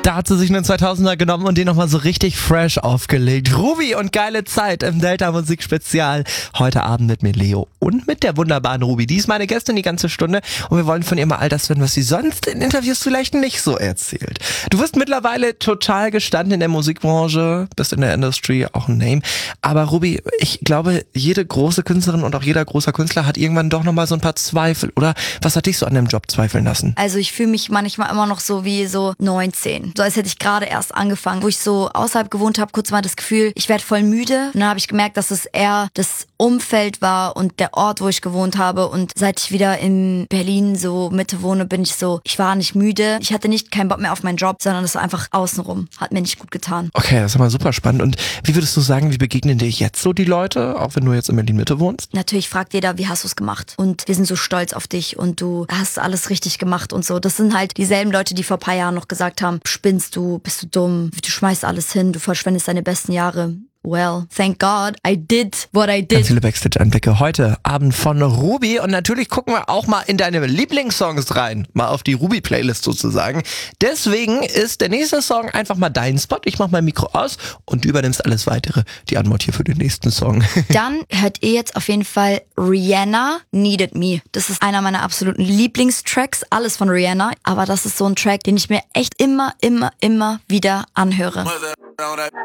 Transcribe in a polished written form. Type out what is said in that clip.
Da hat sie sich einen 2000er genommen und den nochmal so richtig fresh aufgelegt. Ruby und geile Zeit im Delta Musik Spezial. Heute Abend mit mir Leo und mit der wunderbaren Ruby. Die ist meine Gästin die ganze Stunde und wir wollen von ihr mal all das hören, was sie sonst in Interviews vielleicht nicht so erzählt. Du wirst mittlerweile total gestanden in der Musikbranche, bist in der Industry auch ein Name. Aber Ruby, ich glaube, jede große Künstlerin und auch jeder großer Künstler hat irgendwann doch nochmal so ein paar Zweifel. Oder was hat dich so an dem Job zweifeln lassen? Also ich fühle mich manchmal immer noch so wie so 19. So als hätte ich gerade erst angefangen. Wo ich so außerhalb gewohnt habe, kurz mal das Gefühl, ich werde voll müde. Und dann habe ich gemerkt, dass es eher das Umfeld war und der Ort, wo ich gewohnt habe. Und seit ich wieder in Berlin so Mitte wohne, bin ich so, ich war nicht müde. Ich hatte nicht keinen Bock mehr auf meinen Job, sondern es war einfach außenrum. Hat mir nicht gut getan. Okay, das ist aber super spannend. Und wie würdest du sagen, wie begegnen dir jetzt so die Leute, auch wenn du jetzt in Berlin Mitte wohnst? Natürlich fragt jeder, wie hast du es gemacht? Und wir sind so stolz auf dich und du hast alles richtig gemacht und so. Das sind halt dieselben Leute, die vor ein paar Jahren noch gesagt haben, spinnst du, bist du dumm, du schmeißt alles hin, du verschwendest deine besten Jahre. Well, thank God, I did what I did. Ganz viele Backstage-Einblicke heute Abend von Ruby und natürlich gucken wir auch mal in deine Lieblingssongs rein, mal auf die Ruby-Playlist sozusagen. Deswegen ist der nächste Song einfach mal dein Spot. Ich mach mein Mikro aus und du übernimmst alles Weitere. Die Antwort hier für den nächsten Song. Dann hört ihr jetzt auf jeden Fall Rihanna, Needed Me. Das ist einer meiner absoluten Lieblingstracks, alles von Rihanna. Aber das ist so ein Track, den ich mir echt immer wieder anhöre.